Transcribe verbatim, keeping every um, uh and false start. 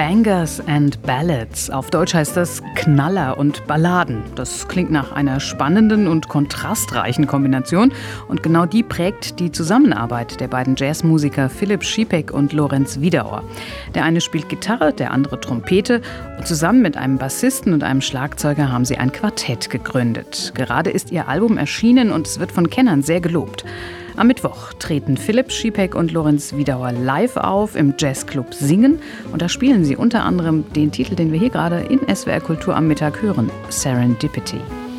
Bangers and Ballads. Auf Deutsch heißt das Knaller und Balladen. Das klingt nach einer spannenden und kontrastreichen Kombination. Und genau die prägt die Zusammenarbeit der beiden Jazzmusiker Philipp Schipek und Lorenz Wiederohr. Der eine spielt Gitarre, der andere Trompete. Und zusammen mit einem Bassisten und einem Schlagzeuger haben sie ein Quartett gegründet. Gerade ist ihr Album erschienen und es wird von Kennern sehr gelobt. Am Mittwoch treten Philipp Schipek und Lorenz Wiederohr live auf im Jazzclub Singen. Und da spielen sie unter anderem den Titel, den wir hier gerade in S W R Kultur am Mittag hören, Serendipity.